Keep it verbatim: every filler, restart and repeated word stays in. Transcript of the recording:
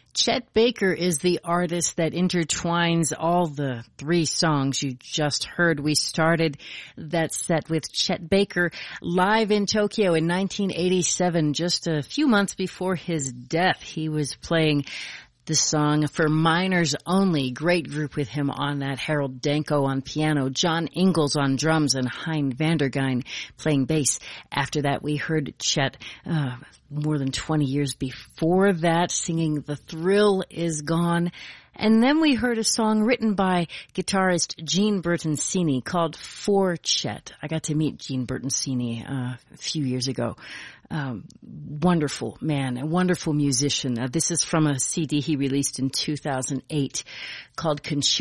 Chet Baker is the artist that intertwines all the three songs you just heard. We started that set with Chet Baker live in Tokyo in nineteen eighty-seven, just a few months before his death. He was playing the song For Minors Only. Great group with him on that. Harold Danko on piano, John Ingalls on drums, and Hein Vandergein playing bass. After that, we heard Chet uh, more than twenty years before that singing The Thrill Is Gone. And then we heard a song written by guitarist Gene Bertoncini called For Chet. I got to meet Gene Bertoncini uh, a few years ago. Um, wonderful man, a wonderful musician. Uh, this is from a C D he released in two thousand eight called Concerto.